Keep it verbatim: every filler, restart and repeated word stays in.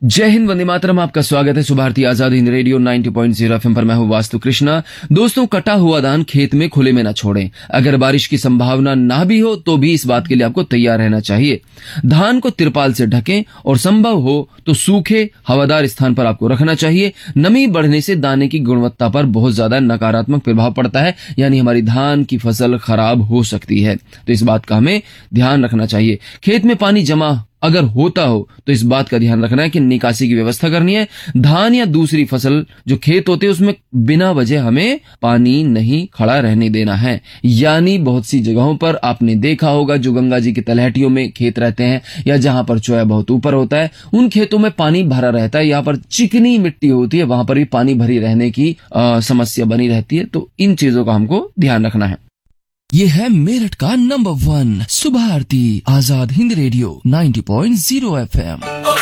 जय हिंद, वंदे मातरम। आपका स्वागत है सुबह भारतीय आजाद हिंद रेडियो नब्बे पॉइंट शून्य एफएम पर। मैं हूं वास्तु कृष्णा। दोस्तों, कटा हुआ धान खेत में खुले में ना छोड़ें। अगर बारिश की संभावना ना भी हो तो भी इस बात के लिए आपको तैयार रहना चाहिए। धान को तिरपाल से ढकें और संभव हो तो सूखे हवादार स्थान पर आपको रखना चाहिए। नमी बढ़ने से दाने की गुणवत्ता पर बहुत ज्यादा नकारात्मक प्रभाव पड़ता है, यानी हमारी धान की फसल खराब हो सकती है। तो इस बात का हमें ध्यान रखना चाहिए। खेत में पानी जमा अगर होता हो तो इस बात का ध्यान रखना है कि निकासी की व्यवस्था करनी है। धान या दूसरी फसल जो खेत होते हैं उसमें बिना वजह हमें पानी नहीं खड़ा रहने देना है। यानी बहुत सी जगहों पर आपने देखा होगा, जो गंगा जी की तलहटियों में खेत रहते हैं या जहां पर चोया बहुत ऊपर होता है, उन खेतों में पानी भरा रहता है। यहाँ पर चिकनी मिट्टी होती है, वहां पर भी पानी भरी रहने की आ, समस्या बनी रहती है। तो इन चीजों का हमको ध्यान रखना है। ये है मेरठ का नंबर वन सुबह भारती आजाद हिंद रेडियो नब्बे पॉइंट शून्य एफएम।